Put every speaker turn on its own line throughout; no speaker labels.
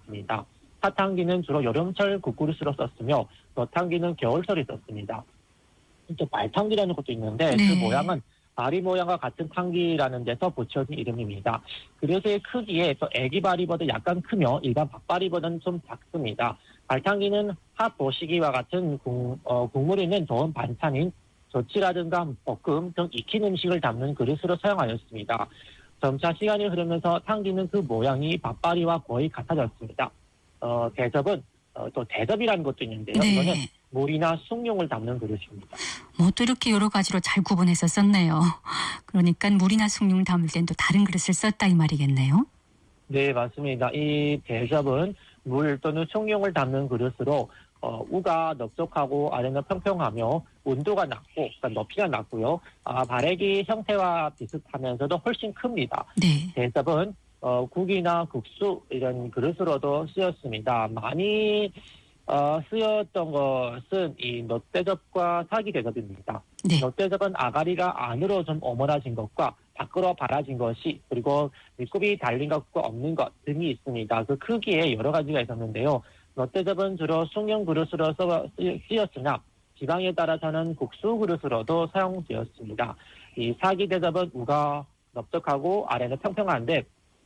있었습니다. 사탕기는 주로 여름철 국그릇으로 썼으며 돛탕기는 겨울철에 썼습니다. 또 말탕기라는 것도 있는데 그
네.
모양은 바리 모양과 같은 탕기라는 데서 붙여진 이름입니다. 그릇의 크기에 또 애기 바리보다 약간 크며 일반 밥바리보다는 좀 작습니다. 발탕기는 핫도시기와 같은 국물이 있는 좋은 반찬인 조치라든가 볶음 등 익힌 음식을 담는 그릇으로 사용하였습니다. 점차 시간이 흐르면서 탕기는 그 모양이 밥바리와 거의 같아졌습니다. 대접은 또 대접이라는 것도 있는데요.
네.
이거는 물이나 숭늉을 담는 그릇입니다.
뭐 또 이렇게 여러 가지로 잘 구분해서 썼네요. 그러니까 물이나 숭늉을 담을 땐 또 다른 그릇을 썼다 이 말이겠네요.
네, 맞습니다. 이 대접은 물 또는 숭늉을 담는 그릇으로 우가 넓적하고 아래는 평평하며 온도가 낮고 그러니까 높이가 낮고요. 바래기 형태와 비슷하면서도 훨씬 큽니다.
네.
대접은 국이나 국수 이런 그릇으로도 쓰였습니다. 많이 쓰였던 것은 이 놋대접과 사기대접입니다.
네.
놋대접은 아가리가 안으로 좀 오므라진 것과 밖으로 바라진 것이 그리고 밑굽이 달린 것과 없는 것 등이 있습니다. 그 크기에 여러 가지가 있었는데요. 놋대접은 주로 숭늉 그릇으로 쓰였으나 지방에 따라서는 국수 그릇으로도 사용되었습니다. 이 사기대접은 우가 넓적하고 아래는 평평한데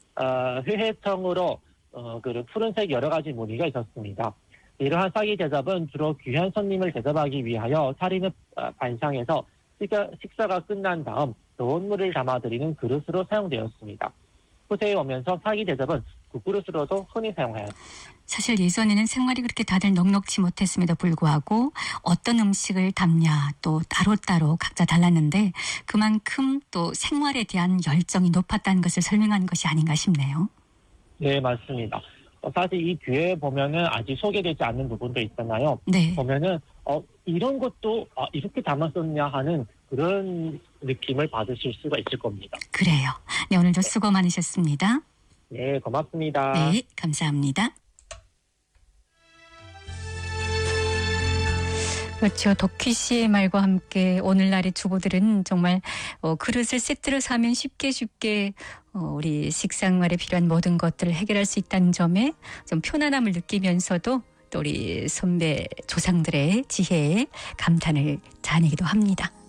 회회청으로 그 푸른색 여러 가지 무늬가 있었습니다. 이러한 사기 대접은 주로 귀한 손님을 대접하기 위하여 차리는 반상에서 식사가 끝난 다음 더운 물을 담아드리는 그릇으로 사용되었습니다. 후세에 오면서 사기 대접은 국그릇으로도 흔히 사용하였습니다.
사실 예전에는 생활이 그렇게 다들 넉넉지 못했음에도 불구하고 어떤 음식을 담냐 또 따로따로 각자 달랐는데 그만큼 또 생활에 대한 열정이 높았다는 것을 설명한 것이 아닌가 싶네요.
네, 맞습니다. 사실 이 뒤에 보면은 아직 소개되지 않는 부분도 있잖아요.
네.
보면은 이런 것도 이렇게 담았었냐 하는 그런 느낌을 받으실 수가 있을 겁니다.
그래요. 네, 오늘도 수고 많으셨습니다.
네, 고맙습니다.
네, 감사합니다. 그렇죠. 덕희 씨의 말과 함께 오늘날의 주부들은 정말 그릇을 세트로 사면 쉽게 우리 식생활에 필요한 모든 것들을 해결할 수 있다는 점에 좀 편안함을 느끼면서도 또 우리 선배 조상들의 지혜에 감탄을 자아내기도 합니다.